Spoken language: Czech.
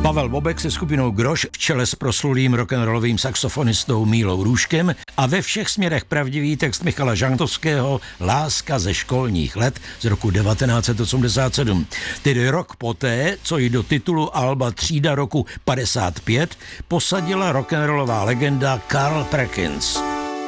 Pavel Bobek se skupinou Groš v čele s proslulým rock'n'rollovým saxofonistou Mílou Růžkem a ve všech směrech pravdivý text Michala Žantovského Láska ze školních let z roku 1987. Tedy rok poté, co ji do titulu alba Třída roku 55 posadila rock'n'rollová legenda Carl Perkins.